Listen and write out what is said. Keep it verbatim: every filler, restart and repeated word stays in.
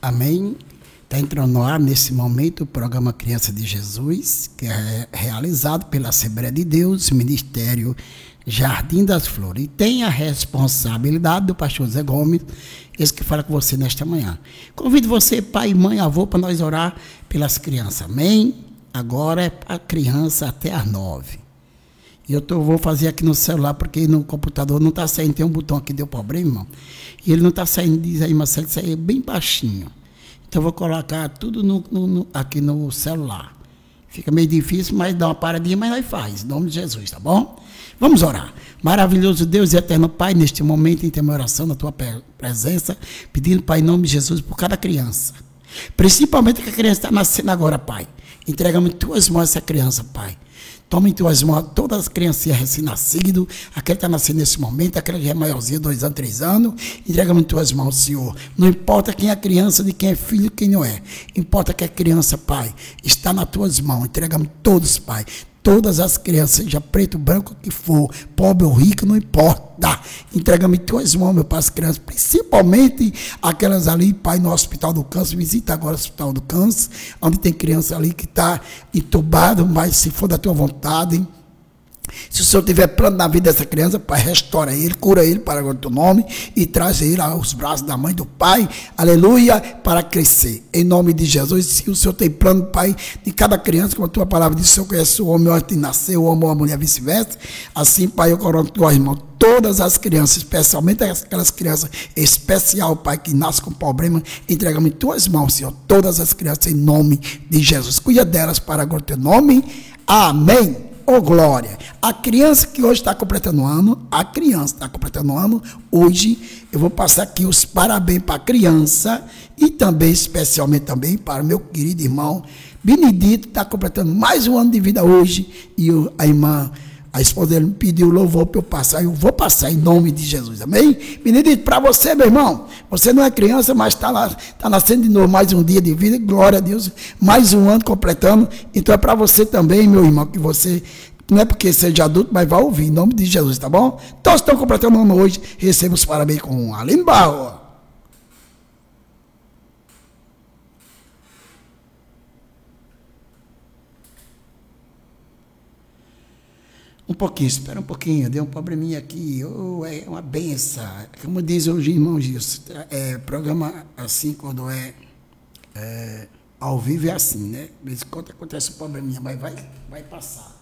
Amém? Está entrando no ar nesse momento o programa Criança de Jesus, que é realizado pela Assembleia de Deus, Ministério Jardim das Flores. E tem a responsabilidade do pastor Zé Gomes, esse que fala com você nesta manhã. Convido você, pai, mãe, avô, para nós orar pelas crianças. Amém? Agora é para a criança até às nove. E eu tô, vou fazer aqui no celular, porque no computador não está saindo. Tem um botão aqui que deu problema, irmão. E ele não está saindo, diz aí, Marcelo, que saiu bem baixinho. Então eu vou colocar tudo no, no, no, aqui no celular. Fica meio difícil, mas dá uma paradinha, mas nós faz. Em nome de Jesus, tá bom? Vamos orar. Maravilhoso Deus e eterno Pai, neste momento, em ter uma oração na tua presença, pedindo, Pai, em nome de Jesus, por cada criança. Principalmente que a criança está nascendo agora, Pai. Entregamos em tuas mãos essa criança, Pai. Toma em tuas mãos todas as criancinhas recém-nascidas, aquele que está nascendo nesse momento, aquele que é maiorzinho, dois anos, três anos, entregamos em tuas mãos, Senhor. Não importa quem é criança, de quem é filho, quem não é. Importa que a criança, Pai, está nas tuas mãos. Entregamos todos, Pai. Todas as crianças, seja preto, branco, que for, pobre ou rico, não importa. Entregamos em tuas mãos, meu Pai, as crianças, principalmente aquelas ali, Pai, no Hospital do Câncer. Visita agora o Hospital do Câncer, onde tem criança ali que está entubado, mas se for da tua vontade, hein? Se o Senhor tiver plano na vida dessa criança, Pai, restaura ele, cura ele para o teu nome e traz ele aos braços da mãe e do Pai, aleluia, para crescer. Em nome de Jesus, se o Senhor tem plano, Pai, de cada criança, como a tua palavra diz, o Senhor conhece o homem antes de nascer, o homem ou a mulher, vice-versa. Assim, Pai, eu corono tua irmã, todas as crianças, especialmente aquelas crianças especial, Pai, que nascem com problema, entregamos em tuas mãos, Senhor, todas as crianças em nome de Jesus. Cuida delas para agora o teu nome. Amém. Ô, oh, glória, a criança que hoje está completando um ano, a criança está completando um ano, hoje eu vou passar aqui os parabéns para a criança e também, especialmente também para o meu querido irmão Benedito, está completando mais um ano de vida hoje, e a irmã, a esposa dele me pediu louvor para eu passar, eu vou passar em nome de Jesus, amém? Benedito, para você, meu irmão, você não é criança, mas está lá, está nascendo de novo mais um dia de vida, glória a Deus, mais um ano completando, então é para você também, meu irmão, que você, não é porque seja adulto, mas vai ouvir, em nome de Jesus, tá bom? Todos estão completando um ano hoje, receba os parabéns com Aline Barro. Um pouquinho, espera um pouquinho, deu um probleminha aqui, oh, é uma benção. Como diz hoje, irmão Gilson, é, programa assim, quando é, é ao vivo é assim, né? De vez em quando acontece um probleminha, mas vai, vai passar.